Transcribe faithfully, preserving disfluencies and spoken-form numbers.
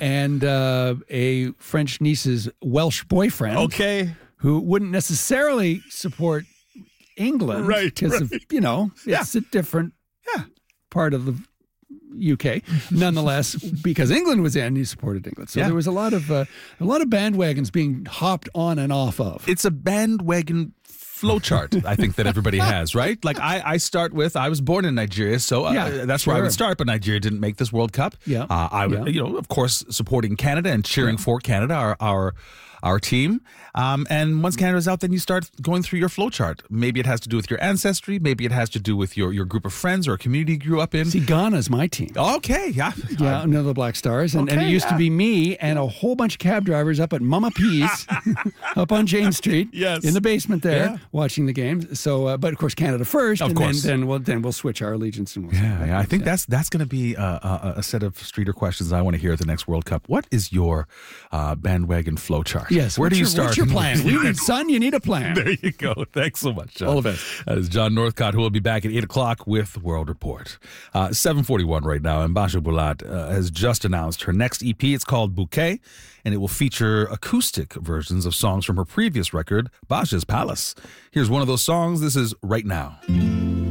and uh, a French niece's Welsh boyfriend. Okay. Who wouldn't necessarily support England. Right, Because, right. of, you know, it's Yeah. a different Yeah. part of the U K. Nonetheless, because England was in, he supported England. So Yeah. there was a lot of uh, a lot of bandwagons being hopped on and off of. It's a bandwagon flowchart, I think, that everybody has, right? Like I, I start with, I was born in Nigeria, so uh, Yeah, that's where I sure. would start, but Nigeria didn't make this World Cup. Yeah. Uh, I would, Yeah. you know, of course, supporting Canada and cheering for Canada, our, our, our team. Um, and once Canada's out, then you start going through your flowchart. Maybe it has to do with your ancestry. Maybe it has to do with your, your group of friends or a community you grew up in. See, Ghana's my team. Okay, yeah. Yeah, another the Black Stars. And, and it Okay, used yeah. to be me and a whole bunch of cab drivers up at Mama P's up on James Street Yes. in the basement there Yeah. watching the games. So, uh, but of course, Canada first. Of and course. Then, then, we'll, then we'll switch our allegiance. And we'll Yeah, yeah, I think that's that's going to be a, a, a set of streeter questions I want to hear at the next World Cup. What is your uh, bandwagon flowchart? Yes. Where do what's you your, start? What's your plan? We need, son, you need a plan. There you go. Thanks so much, John. All the best. That is John Northcott, who will be back at eight o'clock with World Report. Uh, seven forty-one right now, and Basha Bulat uh, has just announced her next E P. It's called Bouquet, and it will feature acoustic versions of songs from her previous record, Basha's Palace. Here's one of those songs. This is Right Now.